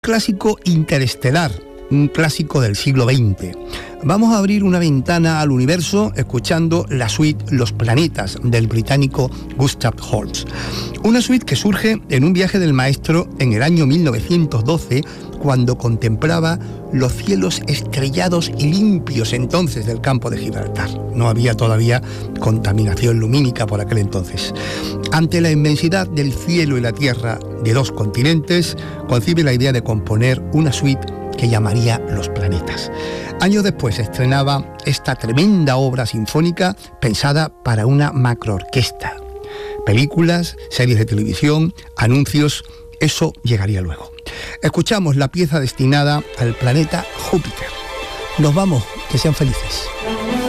Clásico interestelar, un clásico del siglo XX. Vamos a abrir una ventana al universo escuchando la suite Los planetas del británico Gustav Holst. Una suite que surge en un viaje del maestro en el año 1912, cuando contemplaba los cielos estrellados y limpios entonces del campo de Gibraltar. No había todavía contaminación lumínica por aquel entonces. Ante la inmensidad del cielo y la tierra de dos continentes, concibe la idea de componer una suite que llamaría Los planetas. Años después estrenaba esta tremenda obra sinfónica pensada para una macroorquesta. Películas, series de televisión, anuncios, eso llegaría luego. Escuchamos la pieza destinada al planeta Júpiter. Nos vamos, que sean felices.